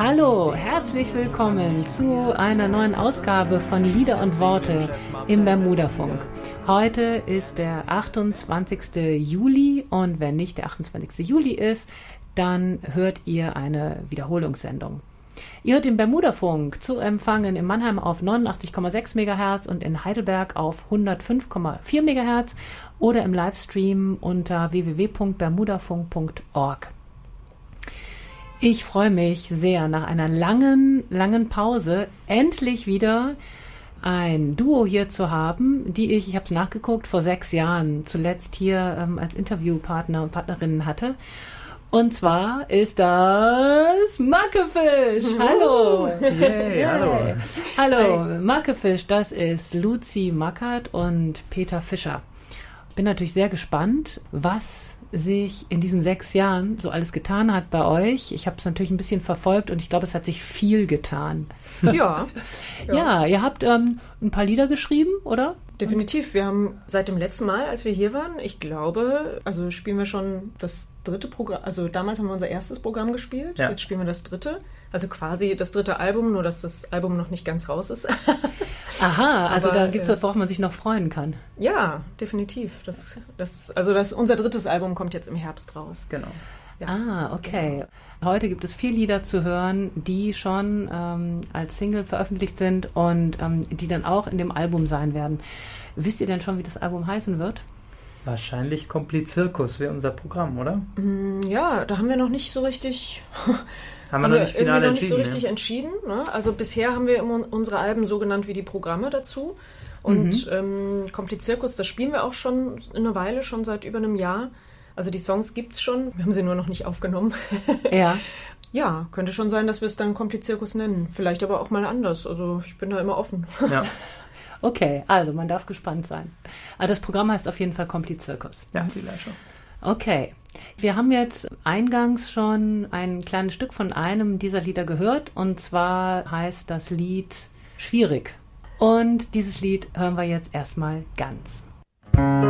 Hallo, herzlich willkommen zu einer neuen Ausgabe von Lieder und Worte im Bermudafunk. Heute ist der 28. Juli und wenn nicht der 28. Juli ist, dann hört ihr eine Wiederholungssendung. Ihr hört den Bermudafunk zu empfangen in Mannheim auf 89,6 MHz und in Heidelberg auf 105,4 MHz oder im Livestream unter www.bermudafunk.org. Ich freue mich sehr, nach einer langen Pause endlich wieder ein Duo hier zu haben, die ich habe es nachgeguckt, vor 6 Jahren zuletzt hier als Interviewpartner und Partnerinnen hatte. Und zwar ist das Mackefisch. Hallo. Yay, hallo. Hallo, Mackefisch, das ist Luzi Mackert und Peter Fischer. Bin natürlich sehr gespannt, was sich in diesen 6 Jahren so alles getan hat bei euch. Ich habe es natürlich ein bisschen verfolgt und ich glaube, es hat sich viel getan. Ja. Ja, ihr habt ein paar Lieder geschrieben, oder? Definitiv. Wir haben seit dem letzten Mal, als wir hier waren, ich glaube, also spielen wir schon das 3. Programm, also damals haben wir unser erstes Programm gespielt, ja. Jetzt spielen wir das 3. Also quasi das 3. Album, nur dass das Album noch nicht ganz raus ist. Aha, also aber, da gibt es worauf man sich noch freuen kann. Ja, definitiv. Unser 3. Album kommt jetzt im Herbst raus. Genau. Ja. Ah, okay. Genau. Heute gibt es 4 Lieder zu hören, die schon als Single veröffentlicht sind und die dann auch in dem Album sein werden. Wisst ihr denn schon, wie das Album heißen wird? Wahrscheinlich Komplizirkus wäre unser Programm, oder? Ja, da haben wir noch nicht so richtig... Haben wir noch nicht final entschieden. Noch nicht so richtig entschieden. Ne? Also bisher haben wir immer unsere Alben so genannt wie die Programme dazu. Und Komplizirkus, das spielen wir auch schon eine Weile, schon seit über einem Jahr. Also die Songs gibt's schon, wir haben sie nur noch nicht aufgenommen. Ja. Ja, könnte schon sein, dass wir es dann Komplizirkus nennen. Vielleicht aber auch mal anders. Also ich bin da immer offen. Ja. Okay, also man darf gespannt sein. Aber das Programm heißt auf jeden Fall Komplizirkus. Ja, vielleicht schon. Okay. Wir haben jetzt eingangs schon ein kleines Stück von einem dieser Lieder gehört. Und zwar heißt das Lied Schwierig. Und dieses Lied hören wir jetzt erstmal ganz.